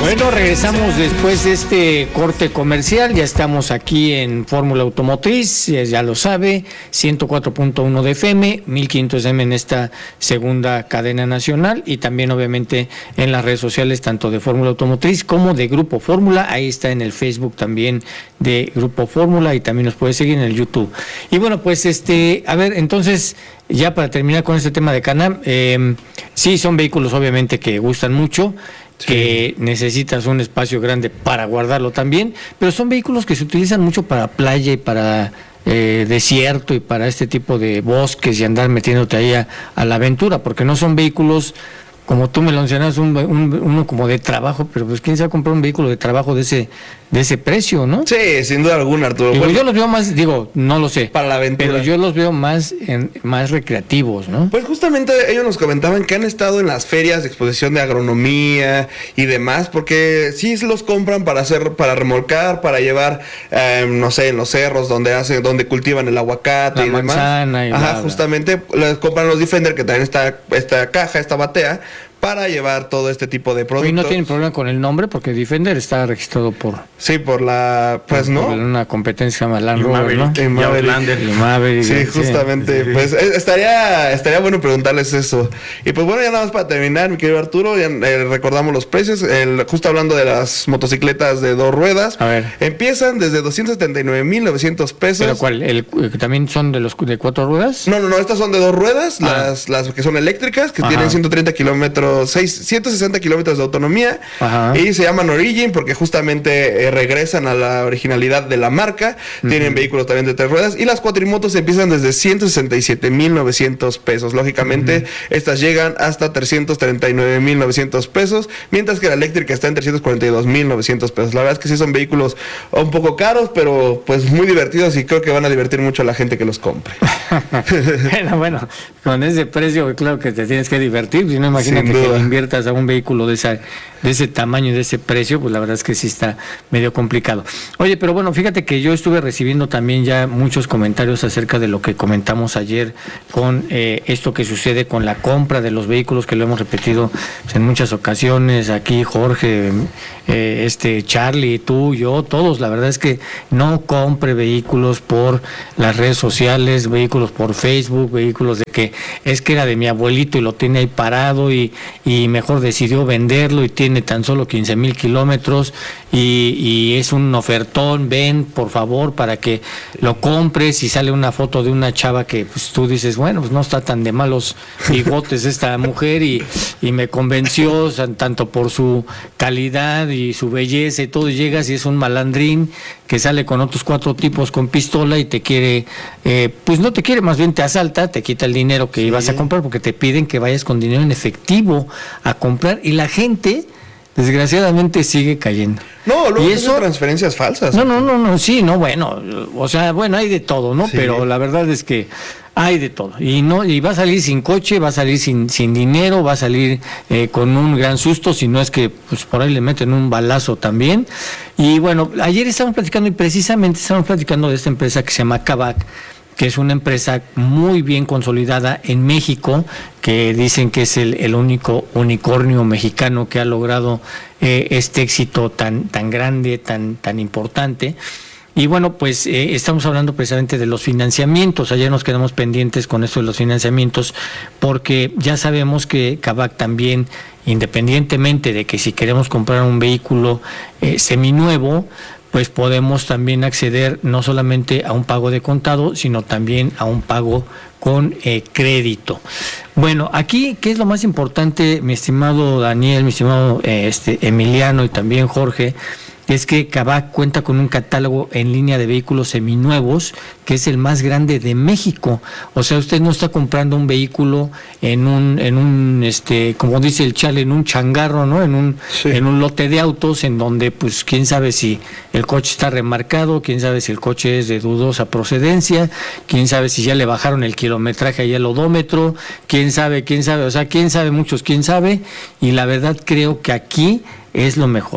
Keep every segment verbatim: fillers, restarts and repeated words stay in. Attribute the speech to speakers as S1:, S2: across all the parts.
S1: Bueno, regresamos después de este corte comercial. Ya estamos aquí en Fórmula Automotriz, ya lo sabe, ciento cuatro punto uno de F M, mil quinientos M en esta segunda cadena nacional, y también obviamente en las redes sociales tanto de Fórmula Automotriz como de Grupo Fórmula. Ahí está en el Facebook también de Grupo Fórmula, y también nos puede seguir en el YouTube. Y bueno, pues este, a ver, entonces, ya para terminar con este tema de Can-Am, eh, sí, son vehículos obviamente que gustan mucho, que sí, necesitas un espacio grande para guardarlo también, pero son vehículos que se utilizan mucho para playa y para eh, desierto y para este tipo de bosques y andar metiéndote ahí a, a la aventura, porque no son vehículos, como tú me lo mencionas, un, un, uno como de trabajo, pero pues quién sabe comprar un vehículo de trabajo de ese de ese precio, ¿no?
S2: Sí, sin duda alguna, Arturo.
S1: Digo,
S2: bueno,
S1: yo los veo más, digo, no lo sé,
S2: para la aventura,
S1: pero yo los veo más en, más recreativos, ¿no?
S2: Pues justamente ellos nos comentaban que han estado en las ferias de exposición de agronomía y demás, porque sí los compran para hacer, para remolcar, para llevar, eh, no sé, en los cerros donde hacen, donde cultivan el aguacate
S1: la
S2: y
S1: manzana
S2: demás.
S1: Y
S2: Ajá,
S1: bla,
S2: justamente les compran los Defender, que también está esta caja, esta batea, para llevar todo este tipo de productos.
S1: Y no tienen problema con el nombre, porque Defender está registrado por...
S2: Sí, por la... Pues
S1: por,
S2: no.
S1: Por una competencia que se llama Land Rover, ¿no?
S2: Y Maverick.
S1: Y Maverick.
S2: Sí, justamente. Sí. Pues estaría estaría bueno preguntarles eso. Y pues bueno, ya nada más para terminar, mi querido Arturo, ya eh, recordamos los precios. El, justo hablando de las motocicletas de dos ruedas.
S1: A ver.
S2: Empiezan desde doscientos setenta y nueve mil novecientos pesos.
S1: ¿Pero cuál? ¿El, ¿También son de los de cuatro ruedas?
S2: No, no, no. Estas son de dos ruedas. Ah. Las, las que son eléctricas, que Ajá. tienen ciento treinta kilómetros, ciento sesenta kilómetros de autonomía. Ajá. Y se llaman Origin porque justamente eh, regresan a la originalidad de la marca. Uh-huh. Tienen vehículos también de tres ruedas. Y las cuatrimotos empiezan desde ciento sesenta y siete mil novecientos pesos. Lógicamente, uh-huh. estas llegan hasta trescientos treinta y nueve mil novecientos pesos, mientras que la eléctrica está en trescientos cuarenta y dos mil novecientos pesos. La verdad es que sí son vehículos un poco caros, pero pues muy divertidos, y creo que van a divertir mucho a la gente que los compre.
S1: bueno, bueno, con ese precio, claro que te tienes que divertir. Si no, imagínate que le inviertas a un vehículo de esa, de ese tamaño y de ese precio, pues la verdad es que sí está medio complicado. Oye, pero bueno, fíjate que yo estuve recibiendo también ya muchos comentarios acerca de lo que comentamos ayer con eh, esto que sucede con la compra de los vehículos, que lo hemos repetido pues, en muchas ocasiones, aquí Jorge, eh, este Charlie, tú, yo, todos. La verdad es que no compre vehículos por las redes sociales, vehículos por Facebook, vehículos de que es que era de mi abuelito y lo tiene ahí parado y, y mejor decidió venderlo y tiene tan solo quince mil kilómetros y, y es un ofertón. Ven, por favor, para que lo compres, y sale una foto de una chava que pues tú dices, bueno, pues no está tan de malos bigotes esta mujer, y, y me convenció, o sea, tanto por su calidad y su belleza y todo. Llegas y es un malandrín que sale con otros cuatro tipos con pistola y te quiere, eh, pues no te quiere, más bien te asalta, te quita el dinero que sí. ibas a comprar, porque te piden que vayas con dinero en efectivo a comprar, y la gente desgraciadamente sigue cayendo.
S2: No, luego
S1: y eso,
S2: son transferencias falsas.
S1: No, no, no, no, sí, no, bueno, o sea, bueno, hay de todo, ¿no? Sí. Pero la verdad es que hay de todo. Y no, y va a salir sin coche, va a salir sin, sin dinero, va a salir eh, con un gran susto, si no es que pues por ahí le meten un balazo también. Y bueno, ayer estábamos platicando, y precisamente estábamos platicando de esta empresa que se llama Kavak, que es una empresa muy bien consolidada en México, que dicen que es el, el único unicornio mexicano que ha logrado eh, este éxito tan, tan grande, tan, tan importante. Y bueno, pues eh, estamos hablando precisamente de los financiamientos. Ayer nos quedamos pendientes con esto de los financiamientos, porque ya sabemos que Kavak también, independientemente de que si queremos comprar un vehículo eh, seminuevo, pues podemos también acceder no solamente a un pago de contado, sino también a un pago con eh, crédito. Bueno, aquí, ¿qué es lo más importante, mi estimado Daniel, mi estimado eh, este Emiliano y también Jorge? Es que Kavak cuenta con un catálogo en línea de vehículos seminuevos, que es el más grande de México. O sea, usted no está comprando un vehículo en un, en un, este, como dice el chale, en un changarro, ¿no? En un, sí. en un lote de autos, en donde, pues, quién sabe si el coche está remarcado, quién sabe si el coche es de dudosa procedencia, quién sabe si ya le bajaron el kilometraje ahí al odómetro, quién sabe, quién sabe, o sea, quién sabe, muchos, quién sabe, y la verdad creo que aquí es lo mejor.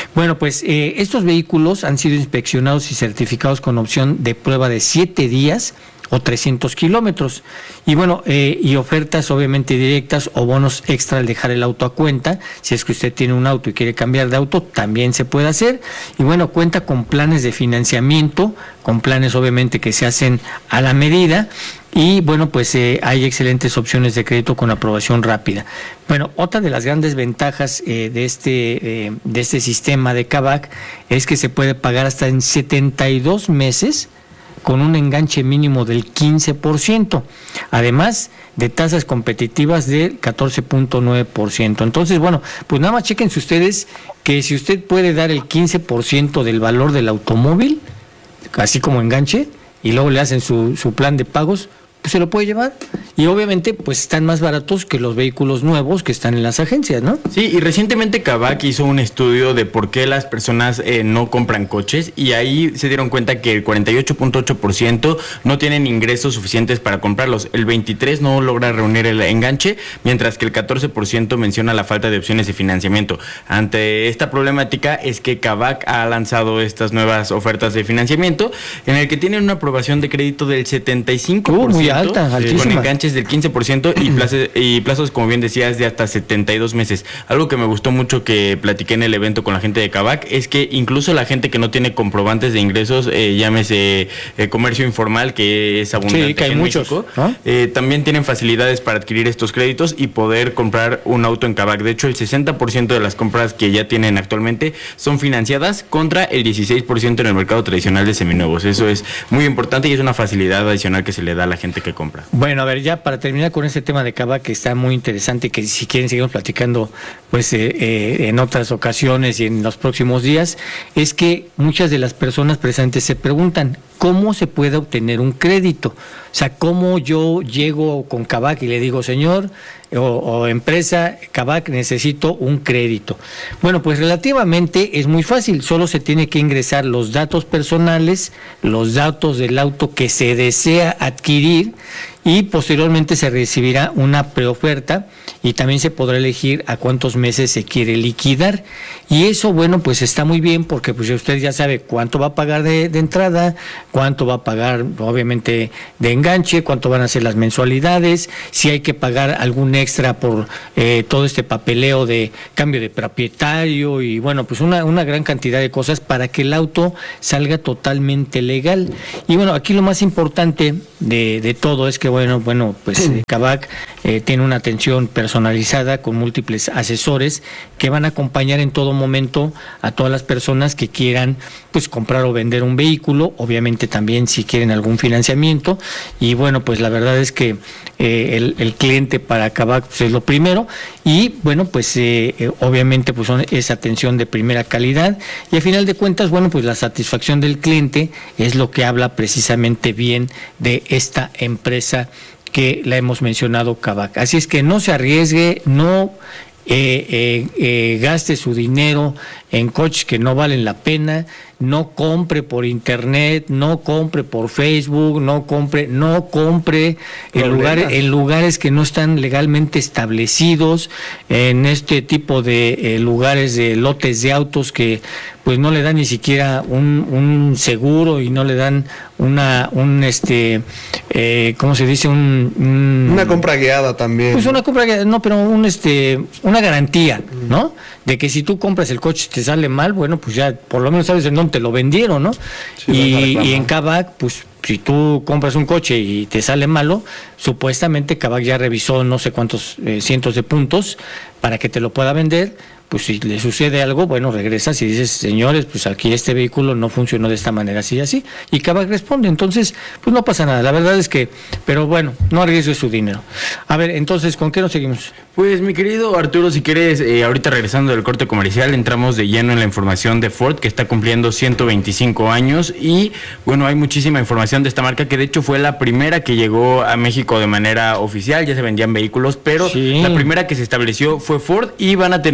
S1: Bueno, pues eh, estos vehículos han sido inspeccionados y certificados con opción de prueba de siete días o trescientos kilómetros. Y bueno, eh, y ofertas obviamente directas o bonos extra al dejar el auto a cuenta. Si es que usted tiene un auto y quiere cambiar de auto, también se puede hacer. Y bueno, cuenta con planes de financiamiento, con planes obviamente que se hacen a la medida. Y bueno, pues eh, hay excelentes opciones de crédito con aprobación rápida. Bueno, otra de las grandes ventajas eh, de este eh, de este sistema de Kavak es que se puede pagar hasta en setenta y dos meses con un enganche mínimo del quince por ciento, además de tasas competitivas del catorce punto nueve por ciento. Entonces, bueno, pues nada más chéquense ustedes que si usted puede dar el quince por ciento del valor del automóvil, así como enganche, y luego le hacen su, su plan de pagos, pues se lo puede llevar. Y obviamente pues están más baratos que los vehículos nuevos que están en las agencias, ¿no?
S3: Sí, y recientemente Kavak hizo un estudio de por qué las personas eh, no compran coches, y ahí se dieron cuenta que el cuarenta y ocho punto ocho por ciento no tienen ingresos suficientes para comprarlos, el veintitrés por ciento no logra reunir el enganche, mientras que el catorce por ciento menciona la falta de opciones de financiamiento. Ante esta problemática es que Kavak ha lanzado estas nuevas ofertas de financiamiento en el que tienen una aprobación de crédito del setenta y cinco por ciento.
S1: Uh, muy alta, altísima.
S3: Con enganches del quince por ciento y plazos, y plazos, como bien decías, de hasta setenta y dos meses. Algo que me gustó mucho que platiqué en el evento con la gente de Kavak es que incluso la gente que no tiene comprobantes de ingresos, eh, llámese eh, comercio informal, que es abundante,
S1: sí, que hay
S3: en
S1: muchos,
S3: México,
S1: ¿no?
S3: eh, también tienen facilidades para adquirir estos créditos y poder comprar un auto en Kavak. De hecho, el sesenta por ciento de las compras que ya tienen actualmente son financiadas contra el dieciséis por ciento en el mercado tradicional de seminuevos. Eso es muy importante y es una facilidad adicional que se le da a la gente que compra.
S1: Bueno, a ver, ya para terminar con este tema de Kavak, que está muy interesante y que si quieren seguimos platicando pues eh, eh, en otras ocasiones y en los próximos días, es que muchas de las personas presentes se preguntan ¿cómo se puede obtener un crédito? O sea, ¿cómo yo llego con Kavak y le digo, señor o, o empresa Kavak, necesito un crédito? Bueno, pues relativamente es muy fácil, solo se tiene que ingresar los datos personales, los datos del auto que se desea adquirir y posteriormente se recibirá una preoferta y también se podrá elegir a cuántos meses se quiere liquidar. Y eso, bueno, pues está muy bien porque pues usted ya sabe cuánto va a pagar de, de entrada, cuánto va a pagar obviamente de enganche, cuánto van a ser las mensualidades, si hay que pagar algún extra por eh, todo este papeleo de cambio de propietario y bueno, pues una, una gran cantidad de cosas para que el auto salga totalmente legal. Y bueno, aquí lo más importante de, de todo es que bueno, bueno, pues eh, Kavak eh, tiene una atención personalizada con múltiples asesores que van a acompañar en todo momento a todas las personas que quieran pues comprar o vender un vehículo, obviamente también si quieren algún financiamiento. Y bueno, pues la verdad es que eh, el, el cliente para Kavak pues, es lo primero y bueno, pues eh, eh, obviamente pues son, es atención de primera calidad y al final de cuentas, bueno, pues la satisfacción del cliente es lo que habla precisamente bien de esta empresa que la hemos mencionado, Kavak. Así es que no se arriesgue, no eh, eh, eh, gaste su dinero en coches que no valen la pena, no compre por internet, no compre por Facebook, no compre, no compre en lugares, en lugares que no están legalmente establecidos, en este tipo de eh, lugares de lotes de autos que pues no le dan ni siquiera un, un seguro y no le dan una, un este, eh, ¿cómo se dice? Un, un,
S2: una compra guiada también.
S1: Pues una compra guiada, no, pero un este, una garantía, ¿no? De que si tú compras el coche y te sale mal, bueno, pues ya por lo menos sabes en dónde te lo vendieron, ¿no? Sí, y, y en Kavak, pues si tú compras un coche y te sale malo, supuestamente Kavak ya revisó no sé cuántos eh, cientos de puntos para que te lo pueda vender. Pues si le sucede algo, bueno, regresas y dices, señores, pues aquí este vehículo no funcionó de esta manera, así y así, y Kavak responde, entonces, pues no pasa nada, la verdad es que, pero bueno, no arriesgue su dinero. A ver, entonces, ¿con qué nos seguimos?
S3: Pues mi querido Arturo, si quieres, eh, ahorita regresando del corte comercial, entramos de lleno en la información de Ford, que está cumpliendo ciento veinticinco años, y bueno, hay muchísima información de esta marca, que de hecho fue la primera que llegó a México de manera oficial, ya se vendían vehículos, pero sí, la primera que se estableció fue Ford, y van a tener una decoración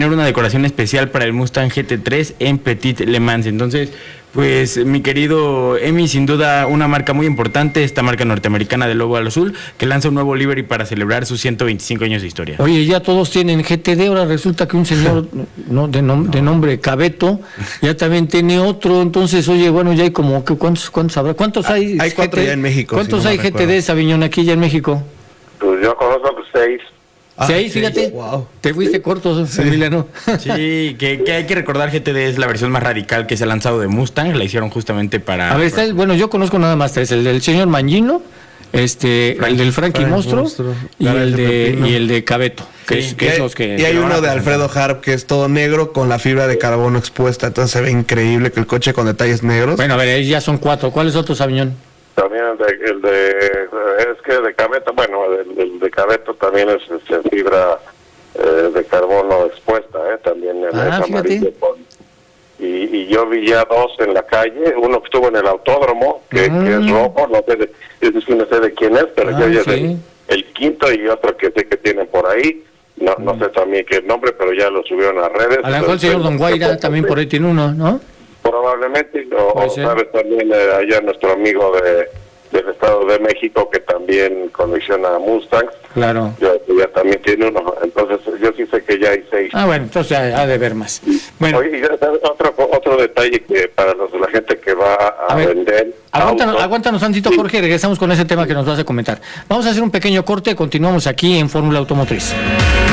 S3: condecoración especial para el Mustang G T tres en Petit Le Mans. Entonces, pues mi querido Emi, sin duda una marca muy importante, esta marca norteamericana de logo al azul, que lanza un nuevo livery para celebrar sus ciento veinticinco años de historia.
S1: Oye, ya todos tienen G T D, ahora resulta que un señor no, de, nom- no. de nombre Cabeto ya también tiene otro, entonces, oye, bueno, ya hay como, ¿cuántos, cuántos habrá? ¿Cuántos hay?
S2: Hay cuatro
S1: G T D?
S2: ya en México.
S1: ¿Cuántos
S2: si no
S1: hay G T D, Sabiñón, aquí ya en México?
S4: Pues yo conozco seis.
S1: Ah, ¿Seis? Fíjate, wow. Te fuiste corto, sí. Emiliano.
S3: Sí, que, que hay que recordar, G T D es la versión más radical que se ha lanzado de Mustang, la hicieron justamente para...
S1: A ver, está el, bueno, yo conozco nada más tres, el del señor Mangino, este, Frank, el del Frankie Frank Monstro, Monstro y, el de, y el de Cabeto, que, sí, es, que, que es los que...
S2: Y hay uno de Alfredo Harp que es todo negro con la fibra de carbono expuesta, entonces se ve increíble que el coche con detalles negros.
S1: Bueno, a ver, ahí ya son cuatro. ¿Cuáles otros, Sabiñón?
S4: También el de, el de es que de Cabeto, bueno, el, el de Cabeto también es, es fibra eh, de carbono expuesta, eh, también en
S1: ah,
S4: es amarillo. Y, y yo vi ya dos en la calle, uno que estuvo en el autódromo, que, mm. que es rojo, no sé de, es decir, no sé de quién es, pero ah, yo ya sí. sé el, el quinto y otro que sé que tienen por ahí. No, mm. no sé también qué nombre, pero ya lo subieron a redes.
S1: A lo mejor el señor Don Guaira también por ahí tiene uno, ¿no?
S4: Probablemente, o, o sabes también eh, allá nuestro amigo de del Estado de México que también colecciona Mustangs.
S1: Claro.
S4: Ya, ya también tiene uno. Entonces yo sí sé que ya hay seis.
S1: Ah, bueno, entonces ha de ver más. Bueno.
S4: Oye, y ya sabes, otro, otro detalle que para los, la gente que va a, a ver, vender...
S1: Aguántanos, aguántanos tantito, sí. Jorge, regresamos con ese tema que nos vas a comentar. Vamos a hacer un pequeño corte, continuamos aquí en Fórmula Automotriz.